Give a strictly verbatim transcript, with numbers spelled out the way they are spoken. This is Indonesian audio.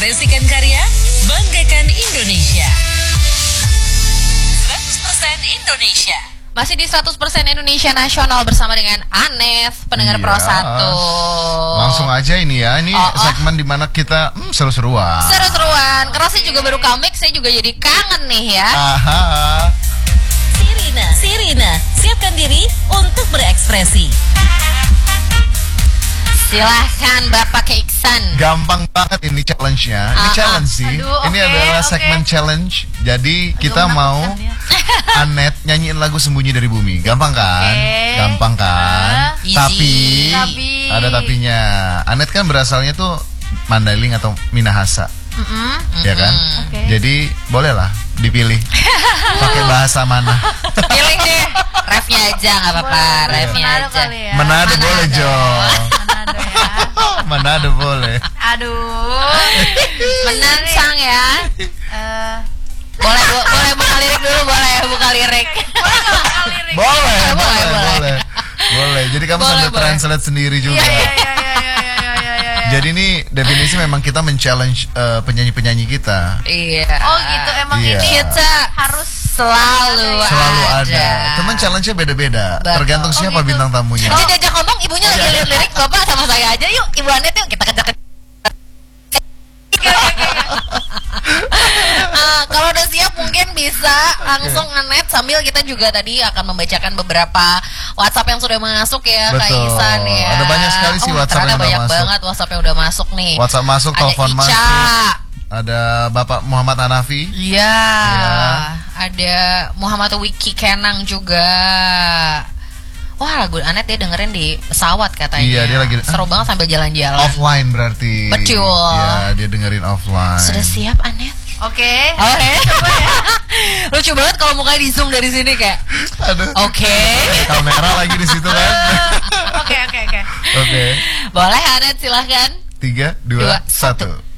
Mengekspresikan karya, banggakan Indonesia. seratus persen Indonesia. Masih di seratus persen Indonesia Nasional bersama dengan Anet, pendengar Iya. Pro satu. Langsung aja ini ya, ini Oh, oh. segmen dimana kita hmm, seru-seruan. Seru-seruan, karena saya juga baru comeback, saya juga jadi kangen nih ya. Aha. Sirina, Sirina, siapkan diri untuk berekspresi. Silahkan Bapak Keiksan. Gampang banget ini challenge-nya. Ini Ah, ah. challenge sih. Aduh, ini oke, adalah oke. segmen challenge. Jadi kita menakutkan mau ya. Anet nyanyiin lagu Sembunyi dari Bumi. Gampang kan? Oke. Gampang kan? Ah, easy. Tapi Tapi. ada tapinya. Anet kan berasalnya tuh Mandailing atau Minahasa. Mm-mm. Ya kan? Oke. Jadi bolehlah dipilih pakai bahasa mana. Pilih deh, refnya aja nggak apa-apa, Boleh, refnya Manado aja. kali ya. Manado Manado. boleh, Jo. Manado ya. Manado boleh. Aduh. Menantang ya. Eh, Boleh, bu- boleh buka lirik dulu, boleh buka lirik. boleh nggak bakal lirik? Boleh, Boleh, boleh, boleh. boleh. Boleh. Jadi kamu Boleh, sambil boleh. translate sendiri juga. Iya, iya, iya, iya, iya, iya, iya, iya, iya. Jadi ini definisi memang kita men-challenge eh, penyanyi-penyanyi kita. Iya. Oh gitu, emang Iya. ini Kita harus selalu, Selalu ada. ada. Teman challenge-nya beda-beda. Betul. Tergantung Oh, siapa gitu. bintang tamunya. Jadi diajak ngomong, ibunya lagi lirik lirik, bapak sama saya aja yuk, ibu Anet yuk kita kejar. Ah, kalau udah siap mungkin bisa langsung Anet sambil kita juga tadi akan membacakan beberapa WhatsApp yang sudah masuk ya Kak Betul. Isan ya. Ada banyak sekali sih Oh, WhatsApp ternyata yang udah banyak masuk. banget WhatsApp yang udah masuk nih. WhatsApp masuk, Ada telepon Ica. masuk. Ada Bapak Muhammad Hanafi. Iya. Iya. Ada Muhammad Wiki Kenang juga. Wah, lagu Anet dia dengerin di pesawat katanya. Iya, dia lagi- seru banget sambil jalan-jalan. Offline berarti. Betul. Iya, dia dengerin offline. Sudah siap Anet? Oke. Oke. Lucu banget kalau mukanya di zoom dari sini kayak. Aduh. Oke. Kamera lagi di situ kan. Oke, oke, oke. Oke. Boleh Anet silahkan. Tiga, Dua, dua, satu.